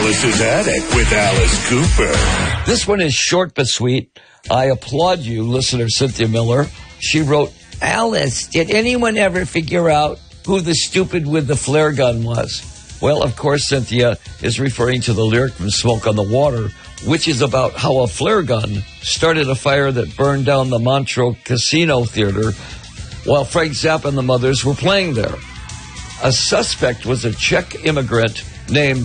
Alice's Attic with Alice Cooper. This one is short but sweet. I applaud you, listener Cynthia Miller. She wrote, Alice, did anyone ever figure out who the stupid with the flare gun was? Well, of course, Cynthia is referring to the lyric from Smoke on the Water, which is about how a flare gun started a fire that burned down the Montreux Casino Theater while Frank Zappa and the Mothers were playing there. A suspect was a Czech immigrant named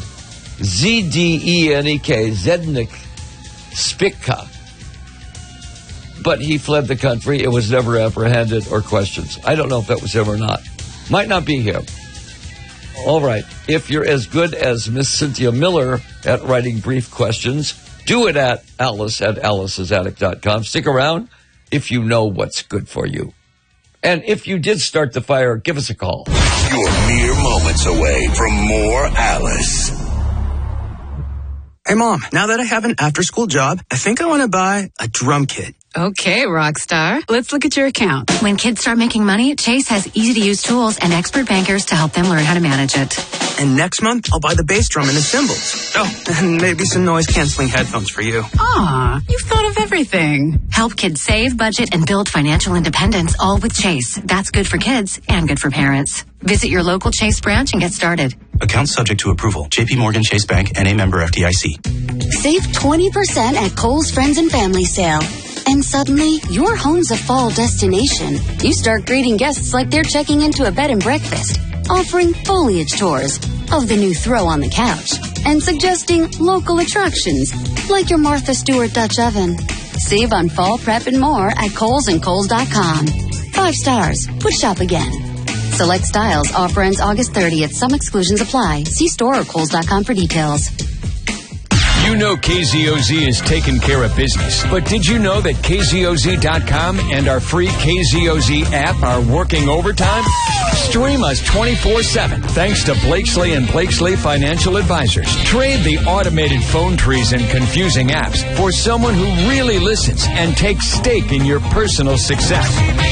Zdenek Zednik Spitka. But he fled the country. It was never apprehended or questioned. I don't know if that was him or not. Might not be him. All right. If you're as good as Miss Cynthia Miller at writing brief questions, do it at alice@alicesattic.com. Stick around if you know what's good for you. And if you did start the fire, give us a call. You're mere moments away from more Alice. Hey, Mom, now that I have an after-school job, I think I want to buy a drum kit. Okay, Rockstar. Let's look at your account. When kids start making money, Chase has easy-to-use tools and expert bankers to help them learn how to manage it. And next month, I'll buy the bass drum and the cymbals. Oh, and maybe some noise-canceling headphones for you. Aw, you've thought of everything. Help kids save, budget, and build financial independence, all with Chase. That's good for kids and good for parents. Visit your local Chase branch and get started. Account subject to approval. J.P. Morgan Chase Bank, N.A. member FDIC. Save 20% at Kohl's Friends and Family Sale. And suddenly, your home's a fall destination. You start greeting guests like they're checking into a bed and breakfast, offering foliage tours of the new throw on the couch, and suggesting local attractions like your Martha Stewart Dutch oven. Save on fall prep and more at Kohl's and Kohl's.com. 5 stars. Put shop again. Select styles. Offer ends August 30th. Some exclusions apply. See store or Kohl's.com for details. You know KZOZ is taking care of business, but did you know that KZOZ.com and our free KZOZ app are working overtime? Stream us 24/7 thanks to Blakesley and Blakesley Financial Advisors. Trade the automated phone trees and confusing apps for someone who really listens and takes stake in your personal success.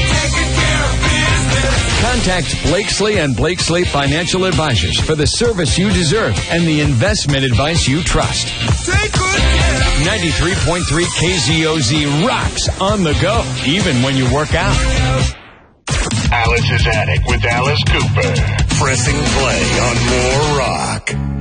Contact Blakesley and Blakesley Financial Advisors for the service you deserve and the investment advice you trust. 93.3 KZOZ rocks on the go, even when you work out. Alice's Attic with Alice Cooper. Pressing play on more rock.